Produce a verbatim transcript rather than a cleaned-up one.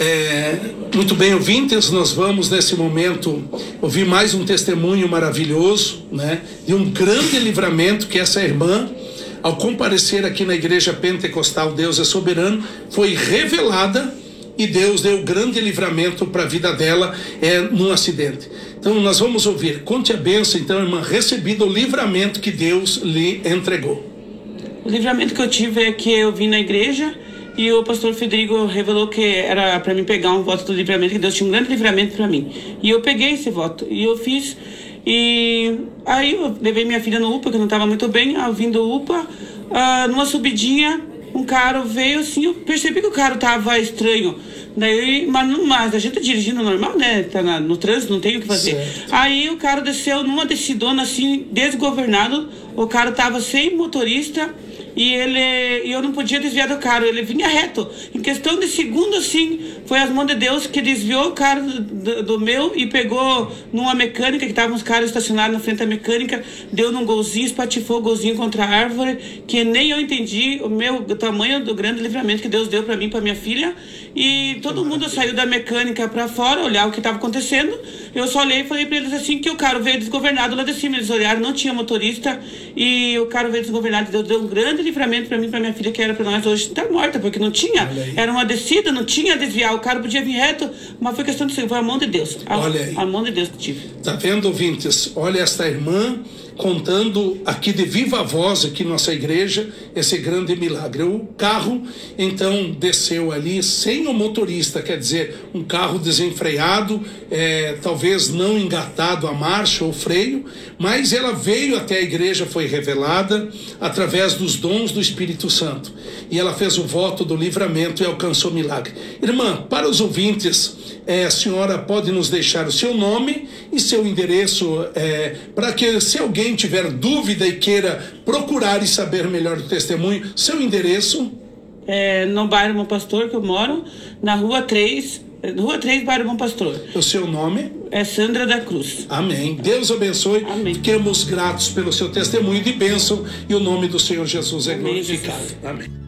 É, muito bem, ouvintes, nós vamos nesse momento ouvir mais um testemunho maravilhoso, né, de um grande livramento que essa irmã, ao comparecer aqui na igreja pentecostal Deus é Soberano, foi revelada e Deus deu grande livramento para a vida dela é, num acidente. Então nós vamos ouvir. Conte a bênção, então, irmã, recebido o livramento que Deus lhe entregou. O livramento que eu tive é que eu vim na igreja e o pastor Federico revelou que era para mim pegar um voto do livramento, que Deus tinha um grande livramento para mim. E eu peguei esse voto e eu fiz. E aí eu levei minha filha no UPA, que não estava muito bem. Ao vindo do UPA, uh, numa subidinha, um cara veio assim, eu percebi que o cara tava estranho. Daí, mas, mas a gente tá dirigindo normal, né? Tá na, no trânsito, não tem o que fazer. Certo. Aí o cara desceu numa descidona assim, desgovernado. O cara tava sem motorista e ele e eu não podia desviar do carro. Ele vinha reto. Em questão de segundo, assim, foi as mãos de Deus que desviou o carro do, do, do meu e pegou numa mecânica, que estavam uns caras estacionados na frente da mecânica, deu num golzinho, espatifou o golzinho contra a árvore, que nem eu entendi o meu o tamanho do grande livramento que Deus deu para mim, para minha filha. E todo mundo saiu da mecânica para fora, olhar o que estava acontecendo. Eu só olhei e falei para eles assim que o carro veio desgovernado lá de cima. Eles olharam, não tinha motorista e o carro veio desgovernado. Deus deu um grande livramento para mim, para minha filha, que era para nós hoje estar morta, porque não tinha. Era uma descida, não tinha desviar. O carro podia vir reto, mas foi questão de ser, foi a mão de Deus. A, Olha aí. A mão de Deus que tive. Tá vendo, ouvintes? Olha esta irmã contando aqui de viva voz, aqui nossa igreja, esse grande milagre. O carro, então, desceu ali sem o motorista, quer dizer, um carro desenfreado, é, talvez não engatado a marcha ou freio, mas ela veio até a igreja, foi revelada através dos dons do Espírito Santo. E ela fez o voto do livramento e alcançou o milagre. Irmã, para os ouvintes, é, a senhora pode nos deixar o seu nome e seu endereço, é, para que, se alguém tiver dúvida e queira procurar e saber melhor do testemunho, seu endereço? É, no bairro Bom Pastor, que eu moro, na rua três, rua três, bairro Bom Pastor. O seu nome? É Sandra da Cruz. Amém. Deus abençoe. Amém. Fiquemos gratos pelo seu testemunho de bênção e o nome do Senhor Jesus é glorificado. Amém.